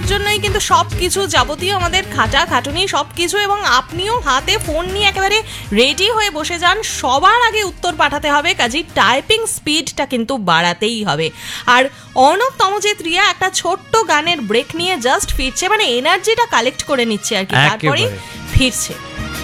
করার জন্যই কিন্তু সবকিছু যাবতীয় আমাদের খাটাখাটুনি সবকিছু, এবং আপনিও হাতে ফোন নিয়ে একেবারে রেডি হয়ে বসে যান। সবার আগে উত্তর পাঠাতে হবে, কাজেই টাইপিং স্পিডটা কিন্তু বাড়াতেই হবে। আর অর্ণব, তমজিৎ, রিয়া একটা ছোট্ট গানের ব্রেক নিয়ে জাস্ট ফিরছে, মানে এনার্জিটা কালেক্ট করে নিচ্ছে আর কি, তারপরে ফিরছে।